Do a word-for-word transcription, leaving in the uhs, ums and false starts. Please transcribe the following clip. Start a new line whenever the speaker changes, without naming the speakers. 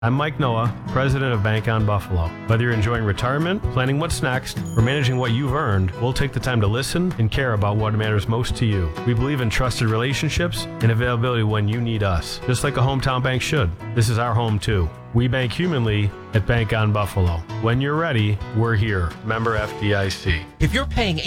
I'm Mike Noah, president of Bank on Buffalo. Whether you're enjoying retirement, planning what's next, or managing what you've earned, we'll take the time to listen and care about what matters most to you. We believe in trusted relationships and availability when you need us, just like a hometown bank should. This is our home too. We bank humanly at Bank on Buffalo. When you're ready, we're here. Member F D I C.
If you're paying